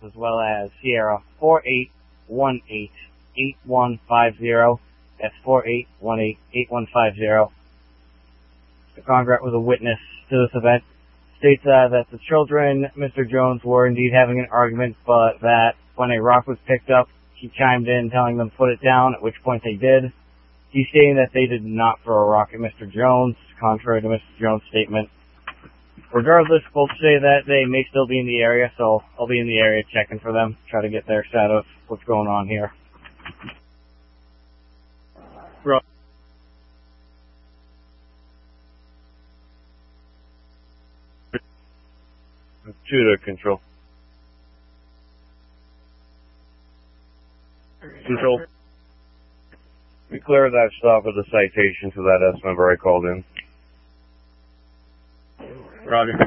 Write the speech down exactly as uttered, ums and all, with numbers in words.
as well as Sierra four eight one eight, eight one five zero. That's four eight one eight, eight one five zero. Mister Congrat was a witness to this event. States uh, that the children, Mister Jones, were indeed having an argument, but that when a rock was picked up, he chimed in telling them to put it down, at which point they did. He's stating that they did not throw a rock at Mister Jones, contrary to Mister Jones' statement. Regardless, both say that they may still be in the area, so I'll be in the area checking for them, try to get their side of what's going on here. Right. Two to control. Control. We clear that stop with a citation to that S member I called in. Roger.